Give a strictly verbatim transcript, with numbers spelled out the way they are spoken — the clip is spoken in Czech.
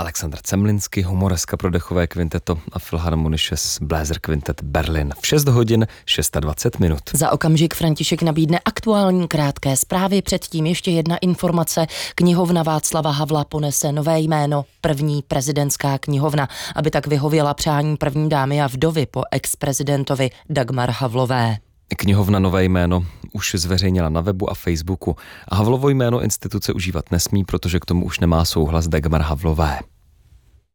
Alexandr Cemlinsky, humoreska pro dechové kvinteto a Philharmonische Bläser Quintet Berlin. V šest hodin dvacet šest minut. Za okamžik František nabídne aktuální krátké zprávy, předtím ještě jedna informace. Knihovna Václava Havla ponese nové jméno, první prezidentská knihovna, aby tak vyhověla přání první dámy a vdovy po ex-prezidentovi Dagmar Havlové. Knihovna nové jméno už zveřejnila na webu a Facebooku a Havlovo jméno instituce užívat nesmí, protože k tomu už nemá souhlas Dagmar Havlové.